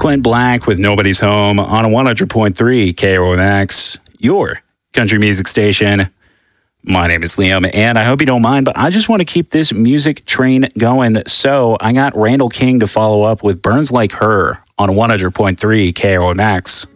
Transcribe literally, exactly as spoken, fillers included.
Clint Black with Nobody's Home on one hundred point three K R O M X, your country music station. My name is Liam, and I hope you don't mind, but I just want to keep this music train going. So I got Randall King to follow up with Burns Like Her on one hundred point three K R O M X.